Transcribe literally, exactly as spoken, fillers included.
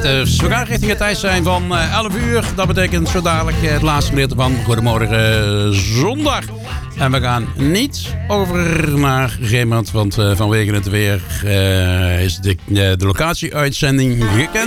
Dus we gaan richting het tijd zijn van uh, elf uur. Dat betekent zo dadelijk uh, het laatste gedeelte van Goedemorgen uh, Zondag. En we gaan niet over naar Gemert, want uh, vanwege het weer uh, is de, uh, de locatie-uitzending gekend.